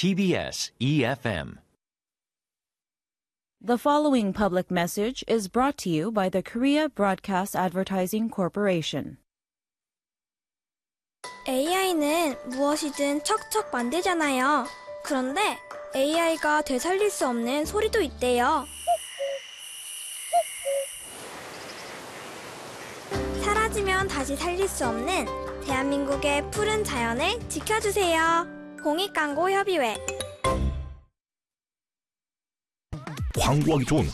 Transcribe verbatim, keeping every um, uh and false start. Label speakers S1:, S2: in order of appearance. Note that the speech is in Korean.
S1: T B S E F M.
S2: The following public message is brought to you by the Korea Broadcast Advertising Corporation.
S3: 에이아이는 무엇이든 척척 만들잖아요. 그런데 에이아이가 되살릴 수 없는 소리도 있대요. 사라지면 다시 살릴 수 없는 대한민국의 푸른 자연을 지켜주세요. 공익광고협의회.
S4: 광고하기 좋은